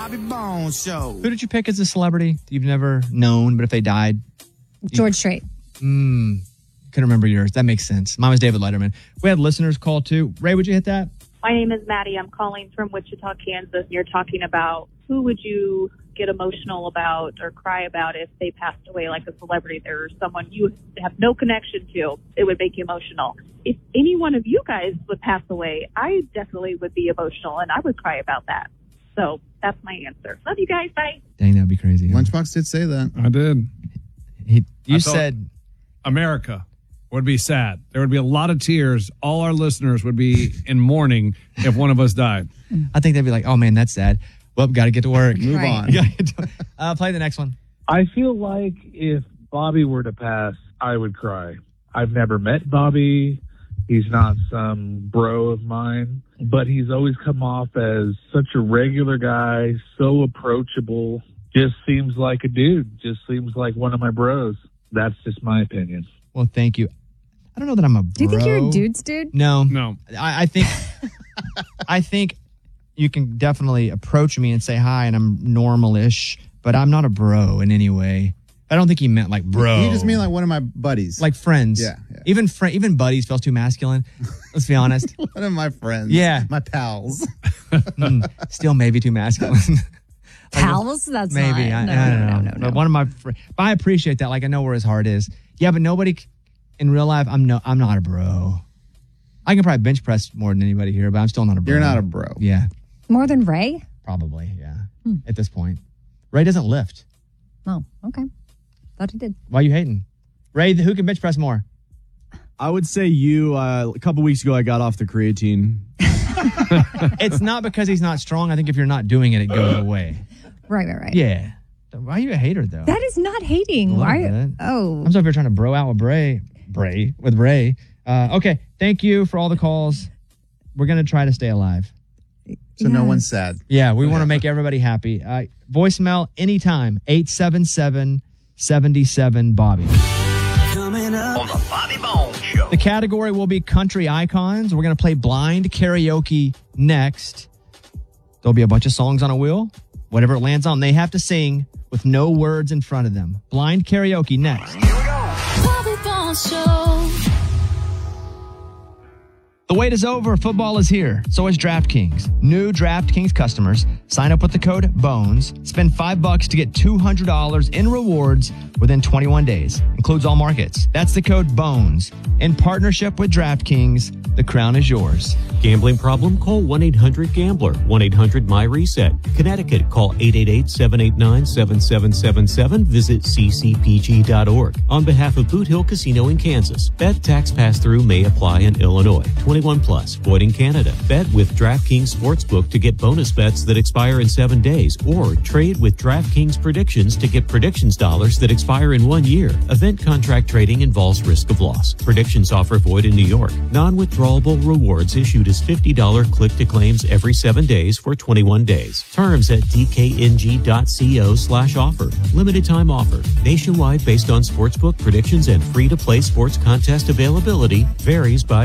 Bobby Bones Show. Who did you pick as a celebrity you've never known, but if they died? George Strait. Couldn't remember yours. That makes sense. Mine was David Letterman. We had listeners call too. Ray, would you hit that? My name is Maddie. I'm calling from Wichita, Kansas. And you're talking about who would you get emotional about or cry about if they passed away, like a celebrity or someone you have no connection to. It would make you emotional. If any one of you guys would pass away, I definitely would be emotional, and I would cry about that. So that's my answer. Love you guys. Bye. Dang, that'd be crazy. Lunchbox did say that. I did. You said America would be sad. There would be a lot of tears. All our listeners would be in mourning if one of us died. I think they'd be like, oh, man, that's sad. Well, got to get to work. Move on. Play the next one. I feel like if Bobby were to pass, I would cry. I've never met Bobby. He's not some bro of mine, but he's always come off as such a regular guy, so approachable. Just seems like a dude. Just seems like one of my bros. That's just my opinion. Well, thank you. I don't know that I'm a bro. Do you think you're a dude's dude? No. I think I think you can definitely approach me and say hi, and I'm normal-ish, but I'm not a bro in any way. I don't think he meant like bro. He just mean like one of my buddies. Like friends. Yeah. Even buddies feels too masculine. Let's be honest. One of my friends. Yeah. My pals. Still maybe too masculine. Pals? That's maybe. not. I don't know. No. But one of my but I appreciate that. Like, I know where his heart is. Yeah, but nobody in real life, I'm not a bro. I can probably bench press more than anybody here, but I'm still not a bro. You're not a bro. Yeah. More than Ray? Probably, yeah. At this point. Ray doesn't lift. Oh, okay. Thought he did. Why are you hating? Ray, who can bench press more? I would say you. A couple weeks ago, I got off the creatine. It's not because he's not strong. I think if you're not doing it, it goes away. Right. Yeah. Why are you a hater, though? That is not hating. Why? Oh. I'm sorry if you're trying to bro out with Ray. Okay. Thank you for all the calls. We're going to try to stay alive. So no one's sad. Yeah, we want to make everybody happy. Voicemail anytime, 877-77-BOBBY. Coming up on the Bobby Bones Show. The category will be country icons. We're going to play blind karaoke next. There'll be a bunch of songs on a wheel. Whatever it lands on, they have to sing with no words in front of them. Blind karaoke next. Here we go. Bobby Bones Show. The wait is over. Football is here. So is DraftKings. New DraftKings customers sign up with the code BONES. Spend $5 to get $200 in rewards within 21 days. Includes all markets. That's the code BONES. In partnership with DraftKings, the crown is yours. Gambling problem? Call 1-800-GAMBLER. 1-800-MY-RESET. Connecticut, call 888-789-7777. Visit ccpg.org. On behalf of Boot Hill Casino in Kansas, bet tax pass-through may apply in Illinois. 21 plus, void in Canada. Bet with DraftKings Sportsbook to get bonus bets that expire in 7 days, or trade with DraftKings Predictions to get predictions dollars that expire in 1 year. Event contract trading involves risk of loss. Predictions offer void in New York. Non-withdrawable rewards issued as $50 click-to-claims every 7 days for 21 days. Terms at dkng.co/offer. Limited time offer. Nationwide based on sportsbook predictions and free-to-play sports contest availability. Varies by